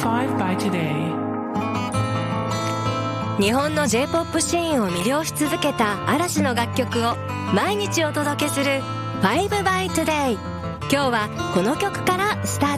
5 by Today。 日本の J-POP シーンを魅了し続けた嵐の楽曲を毎日お届けする5 by Today。 今日はこの曲からスタート